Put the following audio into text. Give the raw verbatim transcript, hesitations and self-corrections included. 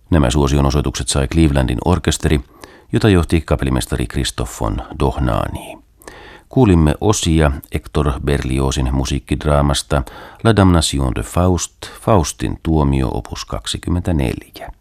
Nämä suosionosoitukset sai Clevelandin orkesteri, jota johti kapellimestari Christophe von Dohnanyi. Kuulimme osia Hector Berliozin musiikkidraamasta La Damnation de Faust, Faustin tuomio opus kaksikymmentäneljä.